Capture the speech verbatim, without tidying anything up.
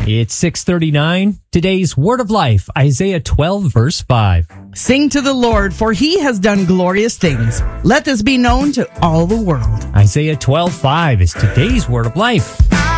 It's six thirty-nine. Today's Word of Life, Isaiah twelve, verse five. Sing to the Lord, for he has done glorious things. Let this be known to all the world. Isaiah twelve, five is today's Word of Life.